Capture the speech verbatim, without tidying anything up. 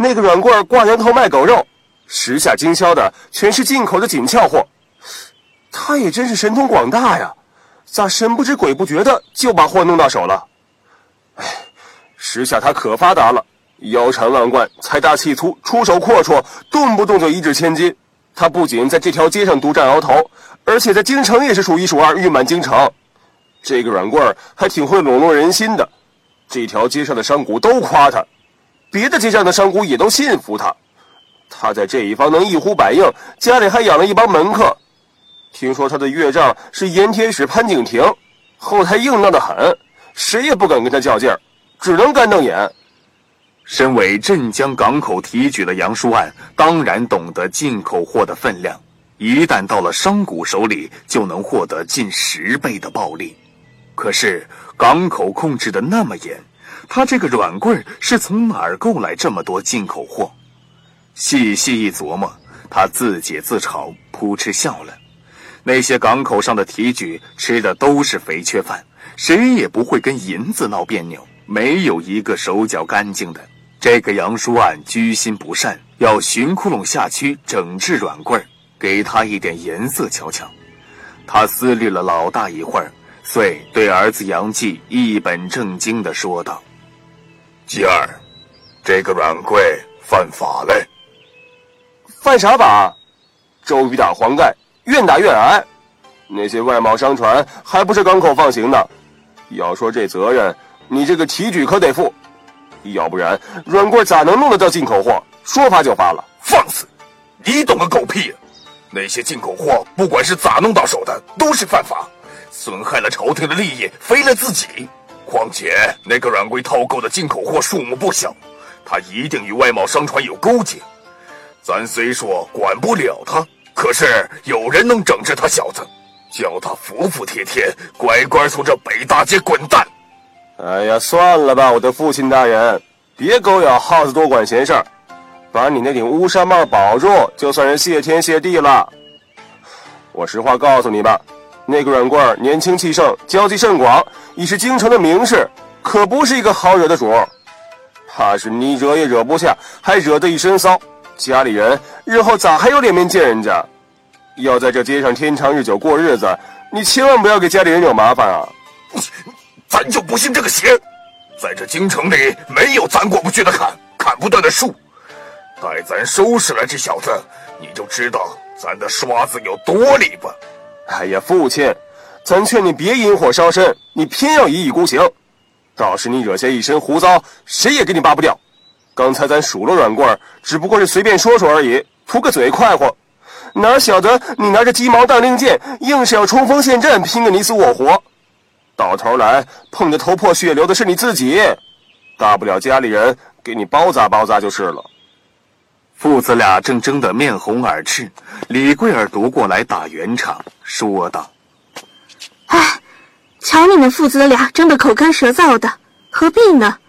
那个软棍挂羊头卖狗肉，时下经销的全是进口的紧俏货。他也真是神通广大呀，咋神不知鬼不觉的就把货弄到手了？哎，时下他可发达了，腰缠万贯，财大气粗，出手阔绰，动不动就一掷千金。他不仅在这条街上独占鳌头，而且在京城也是数一数二，誉满京城。这个软棍还挺会笼络人心的，这条街上的商贾都夸他，别的街上的商贾也都信服他。他在这一方能一呼百应，家里还养了一帮门客。听说他的岳丈是盐铁使潘景亭，后台硬朗得很，谁也不敢跟他较劲儿，只能干瞪眼。 身为镇江港口提举的杨叔案，当然懂得进口货的分量，一旦到了商贾手里，就能获得近十倍的暴利。可是港口控制的那么严，他这个软棍是从哪儿购来这么多进口货？细细一琢磨，他自解自嘲，扑哧笑了。那些港口上的提举吃的都是肥缺饭，谁也不会跟银子闹别扭，没有一个手脚干净的。这个杨叔案居心不善，要寻窟窿下区整治软棍，给他一点颜色瞧瞧。他思虑了老大一会儿，遂对儿子杨继一本正经地说道：继儿，这个软棍犯法嘞。 犯啥法？周瑜打黄盖，愿打愿挨，那些外贸商船还不是港口放行的？要说这责任，你这个提举可得负，要不然软棍咋能弄得到进口货？说发就发了。 放肆！你懂个狗屁啊！那些进口货不管是咋弄到手的，都是犯法，损害了朝廷的利益，非了自己。况且那个软棍套购的进口货数目不小，他一定与外贸商船有勾结。咱虽说管不了他，可是有人能整治他小子，叫他服服帖帖，乖乖从这北大街滚蛋。 哎呀，算了吧，我的父亲大人，别狗咬耗子多管闲事儿，把你那顶乌纱帽保住，就算是谢天谢地了。我实话告诉你吧，那个软棍年轻气盛，交际甚广，已是京城的名士，可不是一个好惹的主。怕是你惹也惹不下，还惹得一身骚，家里人日后咋还有脸面见人家？要在这街上天长日久过日子，你千万不要给家里人有麻烦啊！ 咱就不信这个邪，在这京城里没有咱过不去的坎，砍不断的树。待咱收拾了这小子，你就知道咱的刷子有多利吧。 哎呀，父亲，咱劝你别引火烧身，你偏要一意孤行，到时你惹下一身胡臊，谁也给你扒不掉。刚才咱数落软棍，只不过是随便说说而已，图个嘴快活，哪晓得你拿着鸡毛当令箭，硬是要冲锋陷阵，拼个你死我活。到头来碰得头破血流的是你自己，大不了家里人给你包扎包扎就是了。 父子俩正争得面红耳赤，李桂儿独过来打圆场，说道： 哎，瞧你们父子俩争得口干舌燥的，何必呢？